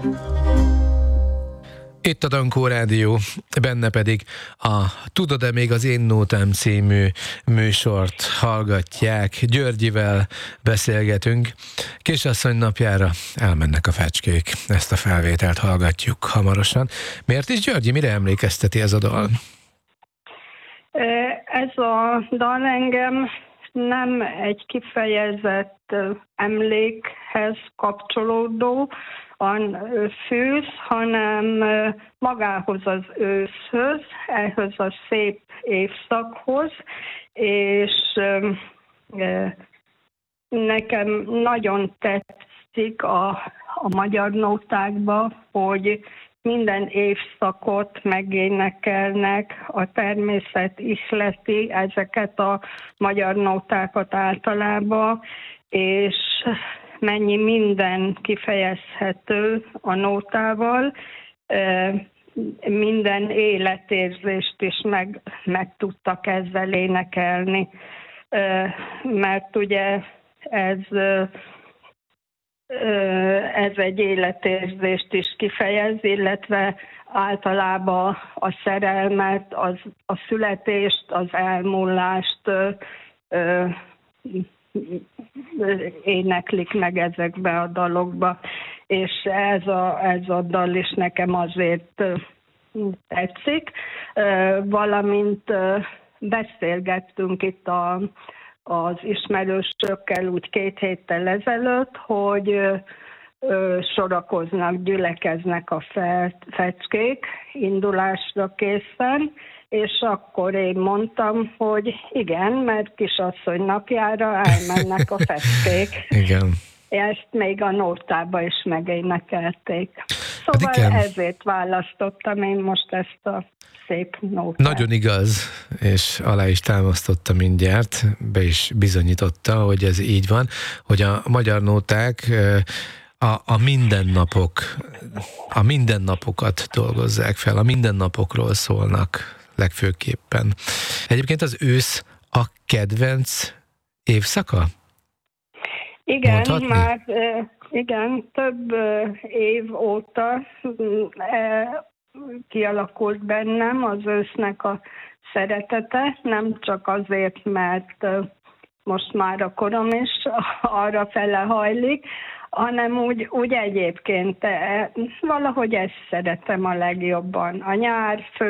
Itt a Dankó Rádió, benne pedig a Tudod-e még az én nótám című műsort hallgatják. Györgyivel beszélgetünk. Kisasszony napjára elmennek a fecskék. Ezt a felvételt hallgatjuk hamarosan. Miért is, Györgyi, mire emlékezteti ez a dal? Ez a dal engem nem egy kifejezett emlékhez kapcsolódó fűz, hanem magához az őszhöz, ehhez a szép évszakhoz, és nekem nagyon tetszik a magyar nótákban, hogy minden évszakot megénekelnek, a természet ihleti ezeket a magyar nótákat általában, és mennyi minden kifejezhető a nótával, minden életérzést is meg tudtak ezzel énekelni, mert ugye ez egy életérzést is kifejez, illetve általában a szerelmet, a születést, az elmúlást éneklik meg ezekbe a dalokba, és ez a dal is nekem azért tetszik, valamint beszélgettünk itt az ismerősökkel úgy 2 héttel ezelőtt, hogy sorakoznak, gyülekeznek a fecskék indulásra készen, és akkor én mondtam, hogy igen, mert Kisasszony napjára elmennek a fecskék. Igen. Ezt még a nótába is megénekelték. Szóval ezért választottam én most ezt a szép nótát. Nagyon igaz, és alá is támasztotta mindjárt, be is bizonyította, hogy ez így van, hogy a magyar nóták a mindennapokat dolgozzák fel, a mindennapokról szólnak legfőképpen. Egyébként az ősz a kedvenc évszaka? Igen, mondhatni? Már igen, több év óta kialakult bennem az ősznek a szeretete, nem csak azért, mert most már a korom is arra fele hajlik, hanem úgy egyébként valahogy ezt szeretem a legjobban. A nyár